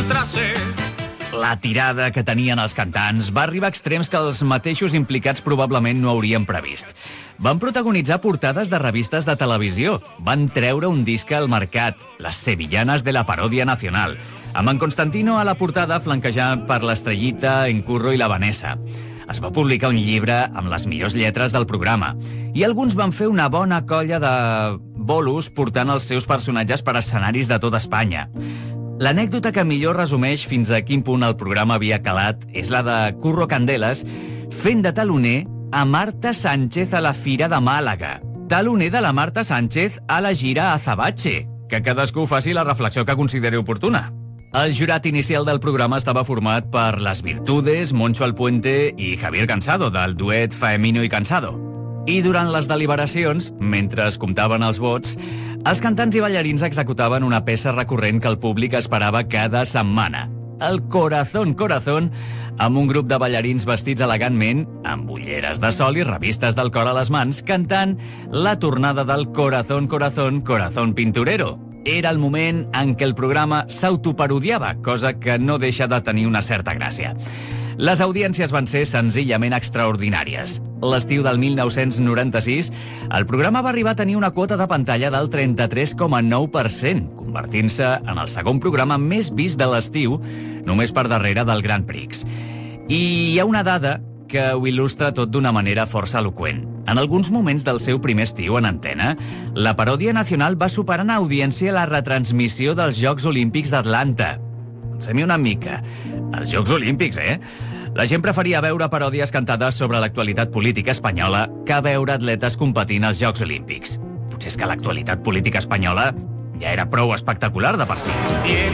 Strasse. La tirada que tenien els cantants va arribar a extrems que els mateixos implicats probablement no haurien previst. Van protagonitzar portades de revistes de televisió, van treure un disc al mercat, Les Sevillanas de la Parodia Nacional, amb en Constantino a la portada flanquejat per l'Estrellita, en Curro i la Vanessa. Es va publicar un llibre amb les millors lletres del programa i alguns van fer una bona colla de bolos portant els seus personatges per escenaris de tota Espanya. L'anècdota que millor resumeix fins a quin punt el programa havia calat és la de Curro Candelas fent de taloner a Marta Sánchez a la Fira de Màlaga. Taloner de la Marta Sánchez a la gira Azabache. Que cadascú faci la reflexió que consideri oportuna. El jurat inicial del programa estava format per Les Virtudes, Moncho Alpuente i Javier Cansado, del duet Faemino i Cansado. I durant les deliberacions, mentre es comptaven els vots, els cantants i ballarins executaven una peça recurrent que el públic esperava cada setmana. El Corazón, Corazón, amb un grup de ballarins vestits elegantment, amb ulleres de sol i revistes del cor a les mans, cantant la tornada del Corazón, Corazón, Corazón Pinturero. Era el moment en què el programa s'autoparodiava, cosa que no deixa de tenir una certa gràcia. Les audiències van ser senzillament extraordinàries. L'estiu del 1996, el programa va arribar a tenir una quota de pantalla del 33,9%, convertint-se en el segon programa més vist de l'estiu, només per darrere del Grand Prix. I hi ha una dada que ho il·lustra tot d'una manera força eloqüent. En alguns moments del seu primer estiu en antena, la Paròdia Nacional va superar en audiència la retransmissió dels Jocs Olímpics d'Atlanta. Pensem-hi una mica. Els Jocs Olímpics, La gent preferia veure paròdies cantades sobre l'actualitat política espanyola que veure atletes competint als Jocs Olímpics. Potser és que l'actualitat política espanyola ja era prou espectacular de per si.